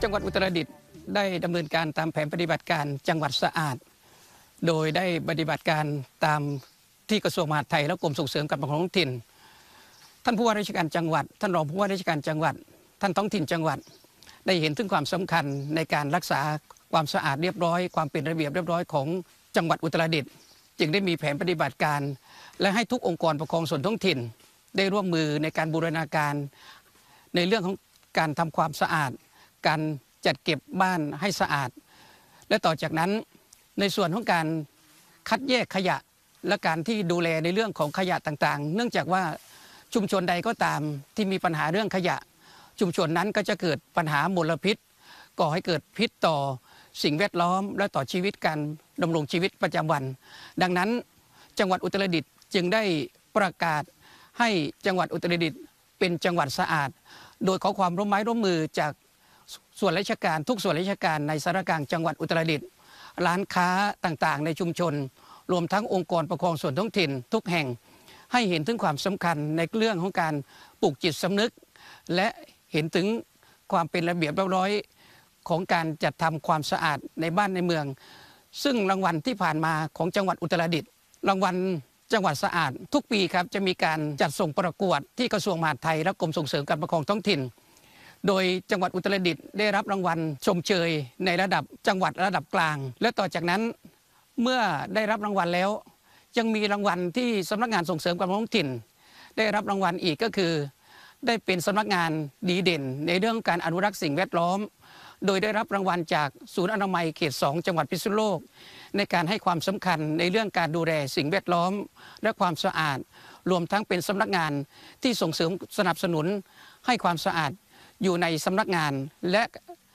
จังหวัดอุตรดิตถ์ได้ดำเนินการตามแผนปฏิบัติการจังหวัดสะอาดโดยได้ปฏิบัติการตามที่กระทรวงมหาดไทยและกรมส่งเสริมการปกครองท้องถิ่นท่านผู้ว่าราชการจังหวัดท่านรองผู้ว่าราชการจังหวัดท่านท้องถิ่นจังหวัดได้เห็นถึงความสำคัญในการรักษาความสะอาดเรียบร้อยความเป็นระเบียบเรียบร้อยของจังหวัดอุตรดิตถ์จึงได้มีแผนปฏิบัติการและให้ทุกองค์กรปกครองส่วนท้องถิ่นได้ร่วมมือในการบูรณาการในเรื่องของการทำความสะอาดการจัดเก็บบ้านให้สะอาดและต่อจากนั้นในส่วนของการคัดแยกขยะและการที่ดูแลในเรื่องของขยะต่างๆเนื่องจากว่าชุมชนใดก็ตามที่มีปัญหาเรื่องขยะชุมชนนั้นก็จะเกิดปัญหามลพิษก่อให้เกิดพิษต่อสิ่งแวดล้อมและต่อชีวิตการดำรงชีวิตประจำวันดังนั้นจังหวัดอุตรดิตถ์จึงได้ประกาศให้จังหวัดอุตรดิตถ์เป็นจังหวัดสะอาดโดยขอความร่วมไม้ร่วมมือจากส่วนราชการทุกส่วนราชการในสารกลางจังหวัดอุตรดิตถ์ร้านค้าต่างๆในชุมชนรวมทั้งองค์กรปกครองส่วนท้องถิ่นทุกแห่งให้เห็นถึงความสำคัญในเรื่องของการปลูกจิตสำนึกและเห็นถึงความเป็นระเบียบเรียบร้อยของการจัดทำความสะอาดในบ้านในเมืองซึ่งรางวัลที่ผ่านมาของจังหวัดอุตรดิตถ์รางวัลจังหวัดสะอาดทุกปีครับจะมีการจัดส่งประกวดที่กระทรวงมหาดไทยและกรมส่งเสริมการปกครองท้องถิ่นโดยจังหวัดอุตรดิตถ์ได้รับรางวัลชมเชยในระดับจังหวัดระดับกลางและต่อจากนั้นเมื่อได้รับรางวัลแล้วยังมีรางวัลที่สำนักงานส่งเสริมการปกครองท้องถิ่นได้รับรางวัลอีกก็คือได้เป็นสำนักงานดีเด่นในเรื่องการอนุรักษ์สิ่งแวดล้อมโดยได้รับรางวัลจากศูนย์อนามัยเขต 2 จังหวัดพิษณุโลกในการให้ความสำคัญในเรื่องการดูแลสิ่งแวดล้อมและความสะอาดรวมทั้งเป็นสำนักงานที่ส่งเสริมสนับสนุนให้ความสะอาดอยู่ในสำนักงานและ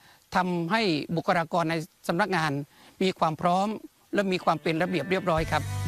ทำให้บุคลากรในสำนักงานมีความพร้อมและมีความเป็นระเบียบเรียบร้อยครับ